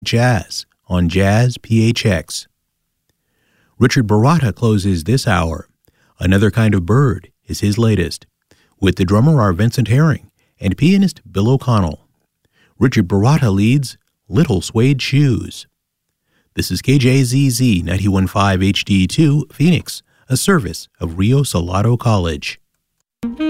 Jazz on Jazz PHX. Richard Baratta closes this hour. Another Kind of Bird is his latest. With the drummer are Vincent Herring and pianist Bill O'Connell. Richard Baratta leads Little Suede Shoes. This is KJZZ 91.5 HD2, Phoenix, a service of Rio Salado College.